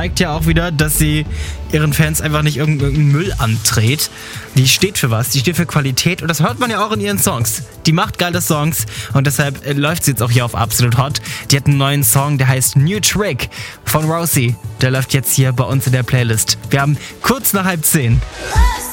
zeigt ja auch wieder, dass sie ihren Fans einfach nicht irgendeinen Müll andreht. Die steht für was, die steht für Qualität und das hört man ja auch in ihren Songs. Die macht geile Songs und deshalb läuft sie jetzt auch hier auf Absolut Hot. Die hat einen neuen Song, der heißt New Trick von Rousey. Der läuft jetzt hier bei uns in der Playlist. Wir haben kurz nach 9:30.